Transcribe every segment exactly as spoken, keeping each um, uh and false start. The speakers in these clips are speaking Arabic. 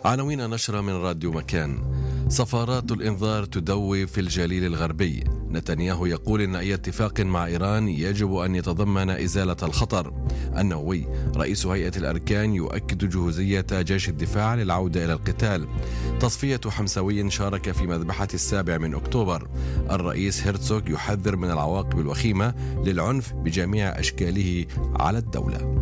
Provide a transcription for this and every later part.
عناوين نشرة من راديو مكان. صفارات الإنذار تدوي في الجليل الغربي. نتنياهو يقول إن أي اتفاق مع إيران يجب أن يتضمن إزالة الخطر النووي. رئيس هيئة الأركان يؤكد جهوزية جيش الدفاع للعودة إلى القتال. تصفية حمساوي شارك في مذبحة السابع من أكتوبر. الرئيس هيرتسوغ يحذر من العواقب الوخيمة للعنف بجميع أشكاله على الدولة.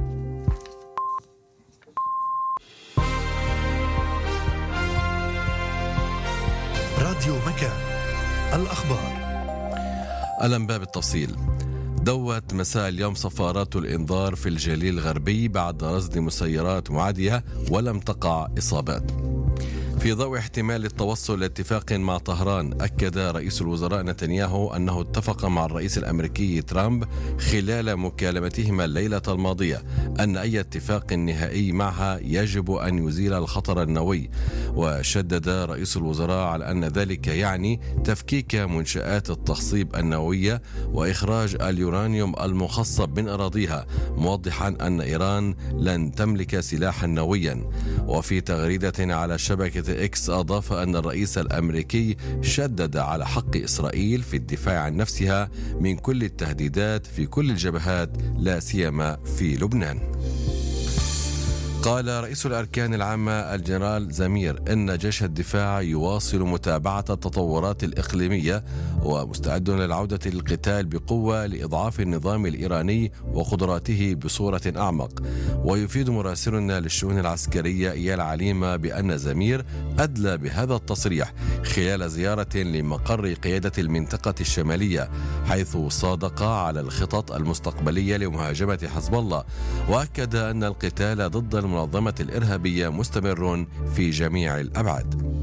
راديو مكان، الأخبار. الأنباء بالتفصيل. دوت مساء اليوم صفارات الإنذار في الجليل الغربي بعد رصد مسيرات معادية ولم تقع إصابات. في ضوء احتمال التوصل لاتفاق مع طهران، أكد رئيس الوزراء نتنياهو أنه اتفق مع الرئيس الأمريكي ترامب خلال مكالمتهما الليلة الماضية أن أي اتفاق نهائي معها يجب أن يزيل الخطر النووي. وشدد رئيس الوزراء على أن ذلك يعني تفكيك منشآت التخصيب النووية وإخراج اليورانيوم المخصب من أراضيها، موضحا أن إيران لن تملك سلاحا نوويا. وفي تغريدة على شبكة إكس أضاف أن الرئيس الأمريكي شدد على حق إسرائيل في الدفاع عن نفسها من كل التهديدات في كل الجبهات، لا سيما في لبنان. قال رئيس الأركان العامة الجنرال زمير إن جيش الدفاع يواصل متابعة التطورات الإقليمية ومستعد للعودة للقتال بقوة لإضعاف النظام الإيراني وقدراته بصورة أعمق. ويفيد مراسلنا للشؤون العسكرية إيال عليمة بأن زمير أدلى بهذا التصريح خلال زيارة لمقر قيادة المنطقة الشمالية، حيث صادق على الخطط المستقبلية لمهاجمة حزب الله، وأكد أن القتال ضد المنظمة الإرهابية مستمر في جميع الأبعاد.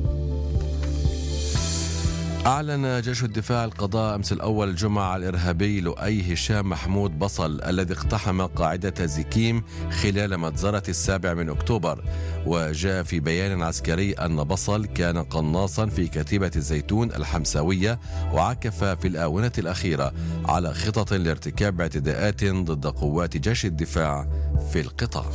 أعلن جيش الدفاع القضاء أمس الأول الجمعة على الإرهابي لؤي هشام محمود بصل الذي اقتحم قاعدة زكيم خلال مجزرة السابع من أكتوبر. وجاء في بيان عسكري أن بصل كان قناصا في كتيبة الزيتون الحمساوية، وعكف في الآونة الأخيرة على خطط لارتكاب اعتداءات ضد قوات جيش الدفاع في القطاع.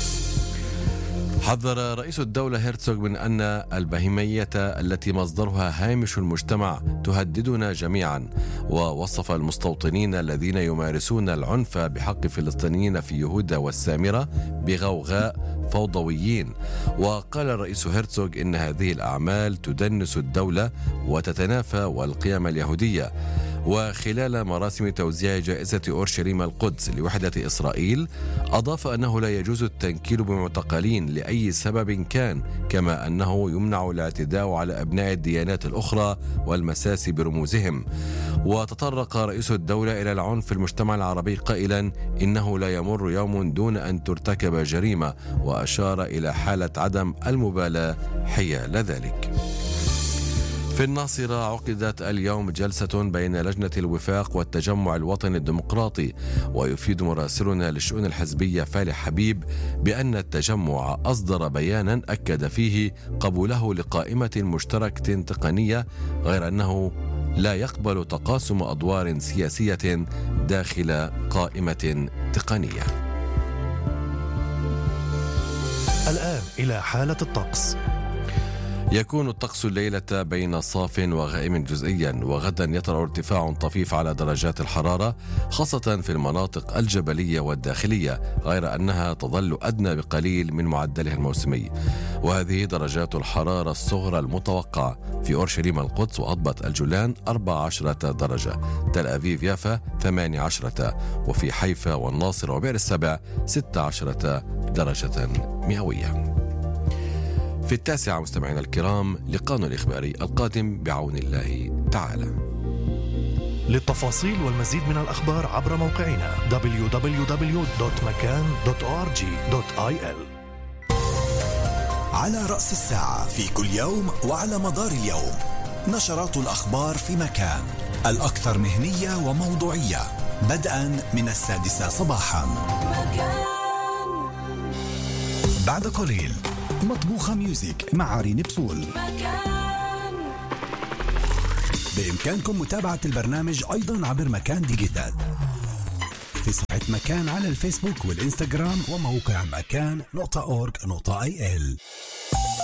حذر رئيس الدولة هيرتسوغ من أن البهيمية التي مصدرها هامش المجتمع تهددنا جميعا، ووصف المستوطنين الذين يمارسون العنف بحق فلسطينيين في يهودا والسامرة بغوغاء فوضويين. وقال الرئيس هيرتسوغ إن هذه الأعمال تدنس الدولة وتتنافى والقيم اليهودية. وخلال مراسم توزيع جائزة أورشليم القدس لوحدة إسرائيل، أضاف أنه لا يجوز التنكيل بمعتقلين لأي سبب كان، كما أنه يمنع الاعتداء على أبناء الديانات الأخرى والمساس برموزهم. وتطرق رئيس الدولة إلى العنف في المجتمع العربي قائلا إنه لا يمر يوم دون أن ترتكب جريمة، وأشار إلى حالة عدم المبالاة حيال ذلك. في الناصرة عقدت اليوم جلسة بين لجنة الوفاق والتجمع الوطني الديمقراطي. ويفيد مراسلنا للشؤون الحزبية فالح حبيب بأن التجمع أصدر بيانا أكد فيه قبوله لقائمة مشتركة تقنية، غير أنه لا يقبل تقاسم أدوار سياسية داخل قائمة تقنية. الآن إلى حالة الطقس. يكون الطقس الليلة بين صاف وغائم جزئيا، وغدا يطرأ ارتفاع طفيف على درجات الحرارة خاصة في المناطق الجبلية والداخلية، غير أنها تظل أدنى بقليل من معدلها الموسمي. وهذه درجات الحرارة الصغرى المتوقعة: في أورشليم القدس وأضبط الجولان أربعة عشرة درجة، تل أبيب يافا ثمانية عشرة، وفي حيفا والناصر وبئر السبع ستة عشرة درجة مئوية. في التاسعة مستمعينا الكرام لقاءنا الإخباري القادم بعون الله تعالى. للتفاصيل والمزيد من الأخبار عبر موقعنا دبليو دبليو دبليو دوت مكان دوت أو آر جي دوت آي إل. على رأس الساعة في كل يوم وعلى مدار اليوم نشرات الأخبار في مكان، الأكثر مهنية وموضوعية، بدءا من السادسة صباحا. مكان. بعد قليل مطبوخة ميوزك مع عرين بسول. مكان. بإمكانكم متابعة البرنامج أيضا عبر مكان ديجيتال في صفحة مكان على الفيسبوك والإنستغرام وموقع مكان نقطة أورج نقطة آي إل.